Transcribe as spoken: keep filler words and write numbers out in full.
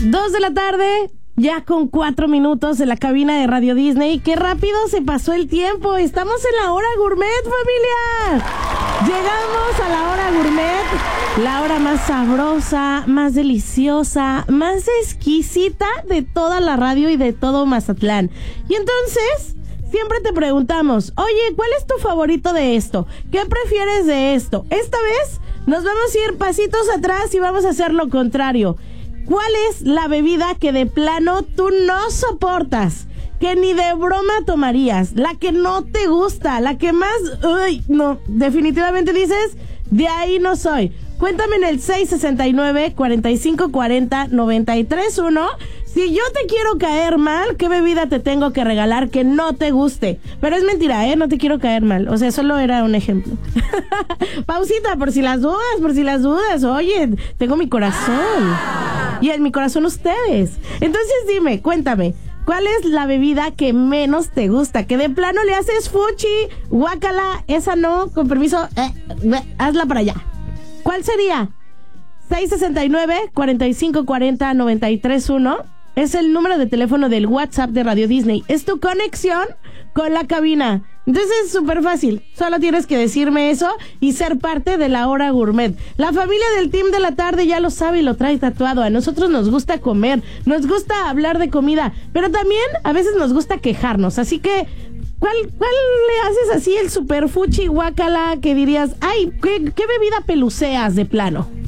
Dos de la tarde, ya con cuatro minutos en la cabina de Radio Disney. ¡Qué rápido se pasó el tiempo! Estamos en la hora gourmet, familia. Llegamos a la hora gourmet, la hora más sabrosa, más deliciosa, más exquisita de toda la radio y de todo Mazatlán. Y entonces, siempre te preguntamos, oye, ¿cuál es tu favorito de esto? ¿Qué prefieres de esto? Esta vez nos vamos a ir pasitos atrás y vamos a hacer lo contrario. ¿Cuál es la bebida que de plano tú no soportas? Que ni de broma tomarías. La que no te gusta. La que más... Uy, no, definitivamente dices, de ahí no soy. Cuéntame en el seis sesenta y nueve, cuarenta y cinco cuarenta, noventa y tres uno. Si yo te quiero caer mal, ¿qué bebida te tengo que regalar que no te guste? Pero es mentira, ¿eh? No te quiero caer mal. O sea, solo era un ejemplo. Pausita, por si las dudas, por si las dudas. Oye, tengo mi corazón. Y en mi corazón ustedes. Entonces dime, cuéntame, ¿cuál es la bebida que menos te gusta? Que de plano le haces fuchi, guácala, esa no, con permiso, eh, eh, hazla para allá. ¿Cuál sería? seis sesenta y nueve, cuarenta y cinco cuarenta, noventa y tres uno. Es el número de teléfono del WhatsApp de Radio Disney. Es tu conexión con la cabina. Entonces es súper fácil. Solo tienes que decirme eso y ser parte de la hora gourmet. La familia del Team de la Tarde ya lo sabe y lo trae tatuado. A nosotros nos gusta comer, nos gusta hablar de comida, pero también a veces nos gusta quejarnos. Así que, ¿cuál, cuál le haces así el super fuchi guacala que dirías, ay, qué, qué bebida peluceas de plano?